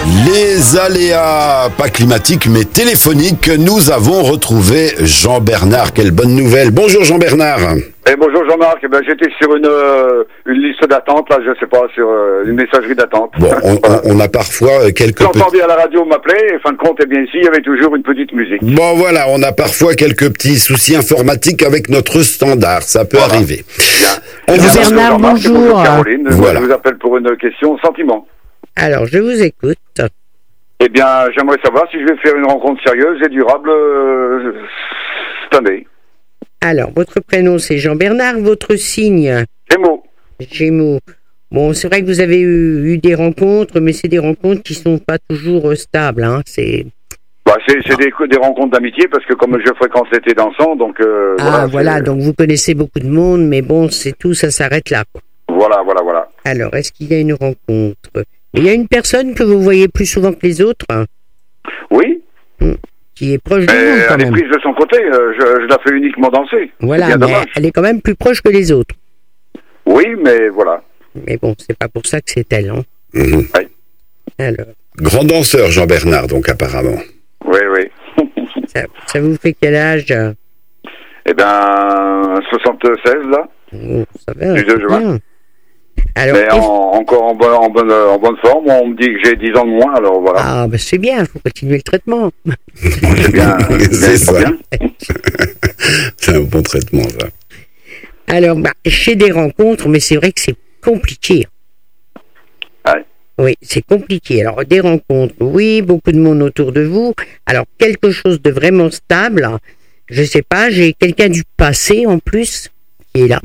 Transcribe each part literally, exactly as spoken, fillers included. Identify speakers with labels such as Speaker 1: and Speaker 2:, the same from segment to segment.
Speaker 1: Les aléas, pas climatiques mais téléphoniques, nous avons retrouvé Jean-Bernard. Quelle bonne nouvelle. Bonjour Jean-Bernard.
Speaker 2: Eh, bonjour Jean-Marc, eh ben, j'étais sur une, euh, une liste d'attente, là, je sais pas, sur euh, une messagerie d'attente.
Speaker 1: Bon, on,
Speaker 2: voilà.
Speaker 1: on, on a parfois quelques...
Speaker 2: J'entendais à la radio m'appeler, et fin de compte, eh bien ici, il y avait toujours une petite musique.
Speaker 1: Bon voilà, on a parfois quelques petits soucis informatiques avec notre standard, ça peut
Speaker 2: Voilà.
Speaker 1: arriver.
Speaker 2: Bien.
Speaker 1: On
Speaker 2: Eh
Speaker 1: vous
Speaker 2: bien,
Speaker 1: a-
Speaker 2: bonjour Jean-Marc, et
Speaker 3: bonjour.
Speaker 2: bonjour Caroline,
Speaker 1: Voilà.
Speaker 2: je vous appelle pour une question sentiment.
Speaker 3: Alors, je vous écoute.
Speaker 2: Eh bien, j'aimerais savoir si je vais faire une rencontre sérieuse et durable euh, cette année.
Speaker 3: Alors, votre prénom, c'est Jean-Bernard. Votre signe,
Speaker 2: Gémeaux.
Speaker 3: Gémeaux. Bon, c'est vrai que vous avez eu, eu des rencontres, mais c'est des rencontres qui sont pas toujours euh, stables. Hein. C'est...
Speaker 2: Bah, c'est c'est des, des rencontres d'amitié, parce que comme je fréquente l'été dansant, donc... Euh,
Speaker 3: Ah, voilà,
Speaker 2: c'est-
Speaker 3: donc vous connaissez beaucoup de monde, mais bon, c'est tout, ça s'arrête là. Quoi.
Speaker 2: Voilà, voilà, voilà.
Speaker 3: Alors, est-ce qu'il y a une rencontre? Il y a une personne que vous voyez plus souvent que les autres, hein,
Speaker 2: Oui,
Speaker 3: qui est proche de
Speaker 2: mais
Speaker 3: vous, quand
Speaker 2: elle est
Speaker 3: même.
Speaker 2: prise de son côté, euh, je, je la fais uniquement danser. C'est
Speaker 3: Voilà,
Speaker 2: bien
Speaker 3: mais
Speaker 2: dommage.
Speaker 3: elle est quand même plus proche que les autres.
Speaker 2: Oui, mais voilà.
Speaker 3: Mais bon, c'est pas pour ça que c'est elle, hein.
Speaker 1: Mhm.
Speaker 3: Alors,
Speaker 1: Grand danseur Jean-Bernard donc apparemment.
Speaker 2: Oui, oui.
Speaker 3: ça, ça vous fait quel âge? euh
Speaker 2: Eh ben, soixante-seize, là.
Speaker 3: Oh, ça va,
Speaker 2: Du
Speaker 3: c'est
Speaker 2: deux juin.
Speaker 3: bien. Alors,
Speaker 2: Mais
Speaker 3: est-ce-
Speaker 2: en- encore en bonne, en, bonne, en bonne forme. On me dit que j'ai dix ans de moins, alors voilà.
Speaker 3: ah, ben c'est bien, il faut continuer le traitement.
Speaker 2: C'est bien.
Speaker 1: C'est
Speaker 2: bien,
Speaker 1: ça.
Speaker 2: bien.
Speaker 1: C'est un bon traitement ça.
Speaker 3: Alors, bah, chez des rencontres, mais c'est vrai que c'est compliqué.
Speaker 2: Ouais.
Speaker 3: Oui, c'est compliqué. Alors, des rencontres, oui, beaucoup de monde autour de vous. Alors, quelque chose de vraiment stable, je sais pas, j'ai quelqu'un du passé en plus qui est là.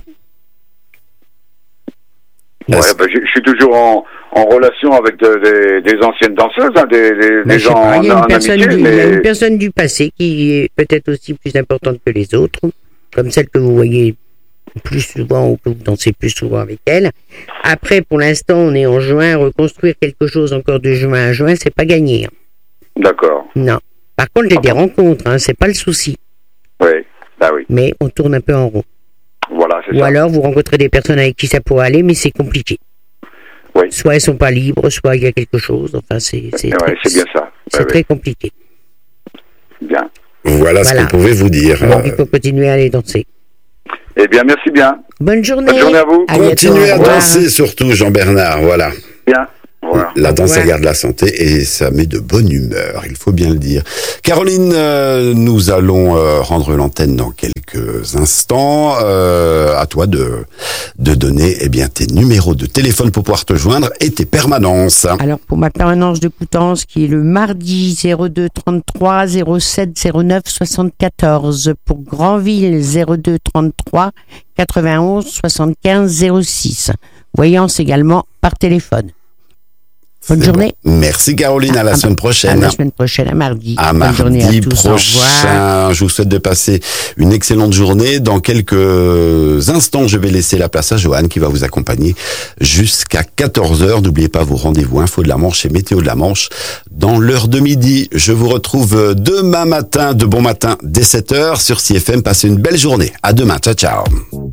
Speaker 2: Ouais, ben, je, je suis toujours en, en relation avec de- des, des anciennes danseuses, hein, des, des,
Speaker 3: Ben,
Speaker 2: des
Speaker 3: je sais
Speaker 2: gens
Speaker 3: pas,
Speaker 2: en,
Speaker 3: il y a
Speaker 2: en
Speaker 3: une personne
Speaker 2: amitié,
Speaker 3: du, il y a
Speaker 2: mais
Speaker 3: une personne du passé qui est peut-être aussi plus importante que les autres, comme celle que vous voyez plus souvent ou que vous dansez plus souvent avec elle. Après, pour l'instant, on est en juin, reconstruire quelque chose encore de juin à juin, c'est pas gagné. hein.
Speaker 2: d'accord.
Speaker 3: Non. Par contre, j'ai des rencontres, hein, c'est pas le souci.
Speaker 2: Oui, bah oui.
Speaker 3: Mais on tourne un peu en rond.
Speaker 2: Voilà, c'est
Speaker 3: Ou
Speaker 2: ça.
Speaker 3: alors, vous rencontrez des personnes avec qui ça pourrait aller, mais c'est compliqué.
Speaker 2: Oui.
Speaker 3: Soit elles sont pas libres, soit il y a quelque chose. Enfin, c'est c'est
Speaker 2: Ouais,
Speaker 3: très,
Speaker 2: c'est bien ça.
Speaker 3: c'est
Speaker 2: Ouais,
Speaker 3: très
Speaker 2: ouais.
Speaker 3: compliqué.
Speaker 2: Bien.
Speaker 1: Voilà, ce
Speaker 3: Voilà.
Speaker 1: qu'on pouvait vous dire.
Speaker 3: Donc,
Speaker 1: Euh,
Speaker 3: il faut continuer à aller danser.
Speaker 2: Eh bien, merci bien.
Speaker 3: Bonne journée.
Speaker 2: Bonne journée à vous.
Speaker 3: bientôt,
Speaker 1: Continuez
Speaker 3: au
Speaker 1: à
Speaker 3: revoir.
Speaker 1: danser surtout Jean-Bernard, voilà.
Speaker 2: Bien. Voilà.
Speaker 1: La danse, ça
Speaker 3: revoir.
Speaker 1: garde la santé et ça met de bonne humeur, il faut bien le dire. Caroline, euh, nous allons euh, rendre l'antenne dans quelques instants. Euh, à toi de de donner eh bien tes numéros de téléphone pour pouvoir te joindre et tes permanences.
Speaker 3: Alors, pour ma permanence de Coutances, qui est le mardi zéro deux trente-trois zéro sept zéro neuf soixante-quatorze. Pour Granville, zéro deux trente-trois quatre-vingt-onze soixante-quinze zéro six. Voyance également par téléphone. Bonne
Speaker 1: C'est
Speaker 3: journée.
Speaker 1: bon. Merci Caroline, à la
Speaker 3: À-
Speaker 1: semaine
Speaker 3: À
Speaker 1: prochaine.
Speaker 3: la semaine prochaine, à mardi.
Speaker 1: À
Speaker 3: Bonne journée
Speaker 1: mardi
Speaker 3: à tous. Au revoir.
Speaker 1: prochain. Je vous souhaite de passer une excellente journée. Dans quelques instants, je vais laisser la place à Joanne qui va vous accompagner jusqu'à quatorze heures. N'oubliez pas vos rendez-vous Info de la Manche et Météo de la Manche dans l'heure de midi. Je vous retrouve demain matin, de bon matin, dès sept heures sur C F M. Passez une belle journée. À demain. Ciao, ciao.